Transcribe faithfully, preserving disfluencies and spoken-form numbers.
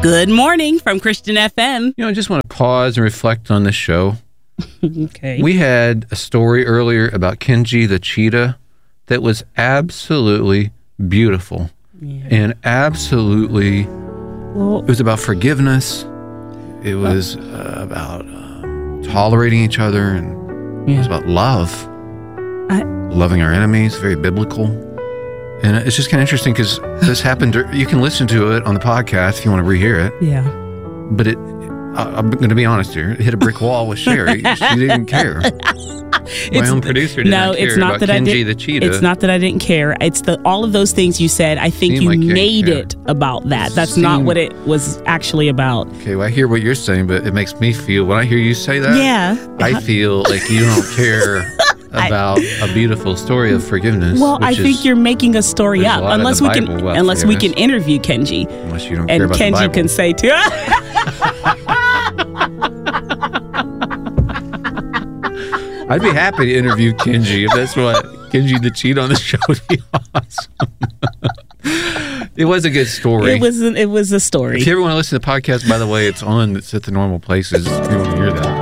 Good morning from Christian F M. You know, I just want to pause and reflect on this show. Okay. We had a story earlier about Kenji the cheetah that was absolutely beautiful. Yeah. And absolutely, well, it was about forgiveness. It was uh, about uh, tolerating each other, and yeah. It was about love. I, Loving our enemies, very biblical. And it's just kind of interesting because this happened. You can listen to it on the podcast if you want to rehear it. Yeah. But it, I, I'm going to be honest here, it hit a brick wall with Sherry. She didn't care. My it's, own producer did no, not care it's not about that Kenji I did, the cheetah. It's not that I didn't care. It's the all of those things you said. I think Seemed you like you made care. it about that. That's Seemed, not what it was actually about. Okay, well, I hear what you're saying, but it makes me feel, when I hear you say that, yeah. I feel like you don't care about I, a beautiful story of forgiveness. Well, I think is, you're making a story up. A unless we can unless we can interview Kenji. Unless you don't and care about Kenji the Bible. can say too. I'd be happy to interview Kenji if that's what Kenji the cheat on the show would be awesome. It was a good story. It was it was a story. If you ever want to listen to the podcast, by the way, it's on. It's at the normal places. If you want to hear that.